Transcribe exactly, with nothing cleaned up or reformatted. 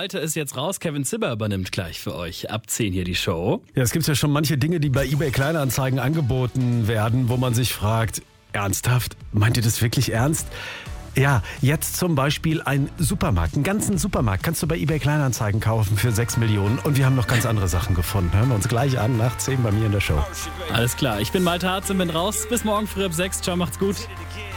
Malte ist jetzt raus. Kevin Zibber übernimmt gleich für euch. Ab zehn hier die Show. Ja, es gibt ja schon manche Dinge, die bei eBay Kleinanzeigen angeboten werden, wo man sich fragt, ernsthaft? Meint ihr das wirklich ernst? Ja, jetzt zum Beispiel ein Supermarkt, einen ganzen Supermarkt kannst du bei eBay Kleinanzeigen kaufen für sechs Millionen. Und wir haben noch ganz andere Sachen gefunden. Hören wir uns gleich an, nach zehn bei mir in der Show. Alles klar, ich bin Malte Harz und bin raus. Bis morgen früh ab sechs. Ciao, macht's gut.